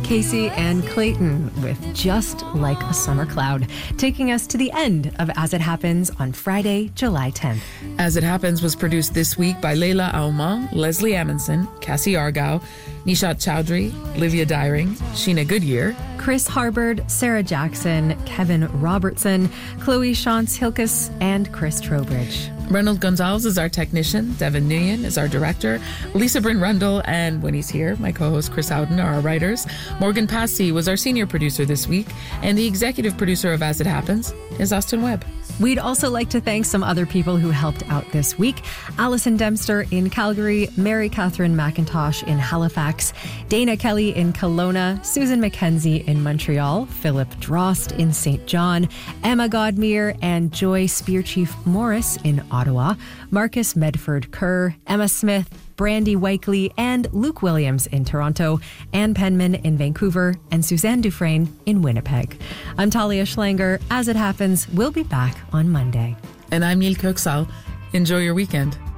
Casey and Clayton with Just Like a Summer Cloud, taking us to the end of As It Happens on Friday, July 10th. As It Happens was produced this week by Leila Aumang, Leslie Amundsen, Cassie Argao, Nishat Chowdhury, Livia Dyring, Sheena Goodyear, Chris Harbord, Sarah Jackson, Kevin Robertson, Chloe Shantz Hilkes, and Chris Trowbridge. Reynold Gonzalez is our technician, Devin Nguyen is our director, Lisa Bryn Rundle, and when he's here, my co-host Chris Howden are our writers. Morgan Passy was our senior producer this week, and the executive producer of As It Happens is Austin Webb. We'd also like to thank some other people who helped out this week. Alison Dempster in Calgary, Mary Catherine McIntosh in Halifax, Dana Kelly in Kelowna, Susan McKenzie in Montreal, Philip Drost in St. John, Emma Godmere and Joy Spearchief Morris in Ottawa, Marcus Medford Kerr, Emma Smith, Brandy Wakely and Luke Williams in Toronto, Ann Penman in Vancouver, and Suzanne Dufresne in Winnipeg. I'm Talia Schlanger. As It Happens, we'll be back on Monday. And I'm Neil Kirksall. Enjoy your weekend.